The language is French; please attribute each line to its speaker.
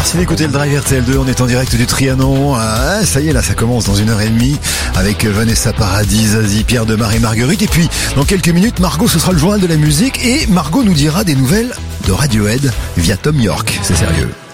Speaker 1: Merci d'écouter le Drive RTL2, on est en direct du Trianon. Ah, ça y est, là, ça commence dans 1h30 avec Vanessa Paradis, Zazie, Pierre Demar et Marguerite. Et puis, dans quelques minutes, Margot, ce sera le journal de la musique et Margot nous dira des nouvelles de Radiohead via Tom York. C'est sérieux.